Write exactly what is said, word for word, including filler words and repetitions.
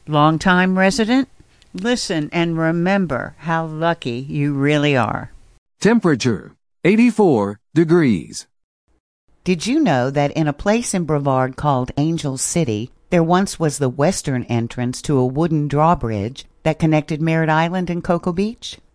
Long-time resident? Listen and remember how lucky you really are. Temperature, eighty-four degrees. Did you know that in a place in Brevard called Angel City, there once was the western entrance to a wooden drawbridge that connected Merritt Island and Cocoa Beach?